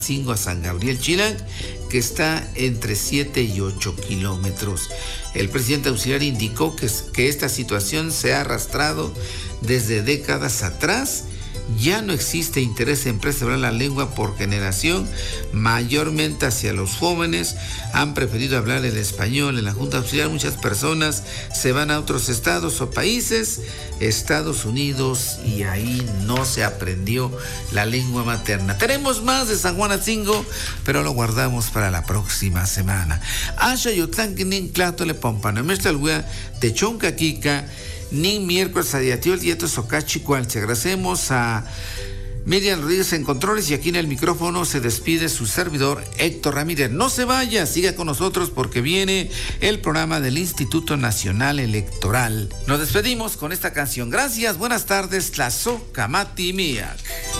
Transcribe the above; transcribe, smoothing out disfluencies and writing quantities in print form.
a San Gabriel Chilac, que está entre 7 y 8 kilómetros. El presidente auxiliar indicó que esta situación se ha arrastrado desde décadas atrás. Ya no existe interés en preservar la lengua por generación, mayormente hacia los jóvenes. Han preferido hablar el español. En la Junta Auxiliar muchas personas se van a otros estados o países, Estados Unidos, y ahí no se aprendió la lengua materna. Tenemos más de San Juan Atzingo, pero lo guardamos para la próxima semana. Asha Yotlanquinin Clatole Pompano, Mestalwea de Choncaquica, Nin miércoles a Diatiol Dieto Socachi Cualche. Agradecemos a Miriam Rodríguez en controles, y aquí en el micrófono se despide su servidor Héctor Ramírez. No se vaya, siga con nosotros porque viene el programa del Instituto Nacional Electoral. Nos despedimos con esta canción. Gracias, buenas tardes, Tlazohcamati Miak.